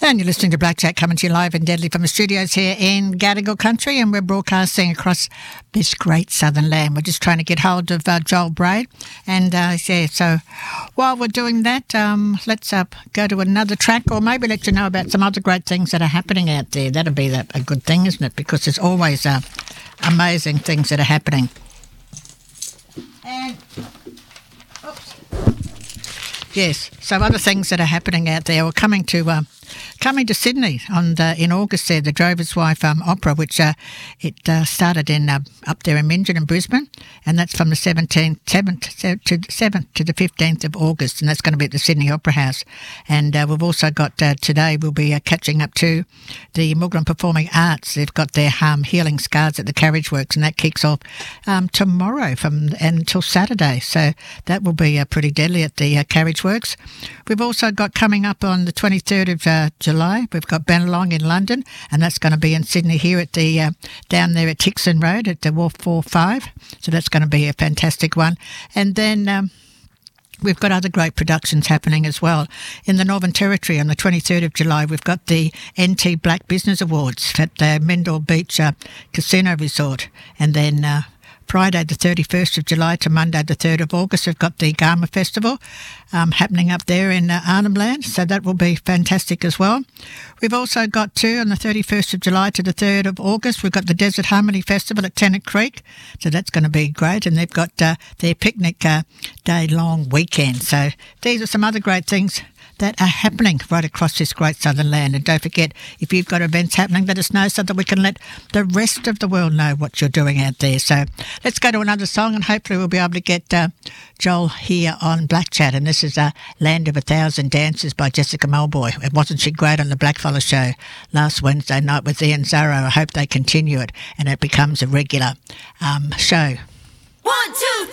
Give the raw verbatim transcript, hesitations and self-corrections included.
And you're listening to Blackjack coming to you live and deadly from the studios here in Gadigal Country, and we're broadcasting across this great southern land. We're just trying to get hold of uh, Joel Braid. And uh, yeah, so while we're doing that, um, let's uh, go to another track, or maybe let you know about some other great things that are happening out there. That'll be that, a good thing, isn't it? Because there's always uh, amazing things that are happening. And oops. Yes, so other things that are happening out there. We're coming to uh, coming to Sydney on the, in August there, the Drover's Wife um, Opera, which uh, it uh, started in uh, up there in Mingeon in Brisbane, and that's from the seventeenth, seventh to seventh to the fifteenth of August, and that's going to be at the Sydney Opera House. And uh, we've also got uh, today we'll be uh, catching up to the Muggerum Performing Arts. They've got their um, Healing Scars at the Carriage Works, and that kicks off um, tomorrow from and until Saturday. So that will be uh, pretty deadly at the uh, Carriage Works. We've also got coming up on the twenty-third of uh, July, we've got Bennelong in London, and that's going to be in Sydney here at the uh, down there at Tixon Road at the Wharf four five. So that's going to be a fantastic one. And then um, we've got other great productions happening as well. In the Northern Territory on the twenty-third of July, we've got the N T Black Business Awards at the Mendel Beach uh, Casino Resort. And then uh, Friday the thirty-first of July to Monday the third of August, we've got the Garma Festival um, happening up there in uh, Arnhem Land, so that will be fantastic as well. We've also got too on the thirty-first of July to the third of August, we've got the Desert Harmony Festival at Tennant Creek, so that's going to be great, and they've got uh, their picnic uh, day-long weekend. So these are some other great things that are happening right across this great southern land. And don't forget, if you've got events happening, let us know so that we can let the rest of the world know what you're doing out there. So let's go to another song, and hopefully we'll be able to get uh, Joel here on Black Chat. And this is uh, Land of a Thousand Dances by Jessica Malboy. And wasn't she great on the Blackfella show last Wednesday night with Ian Zarro? I hope they continue it and it becomes a regular um, show. One, two, three.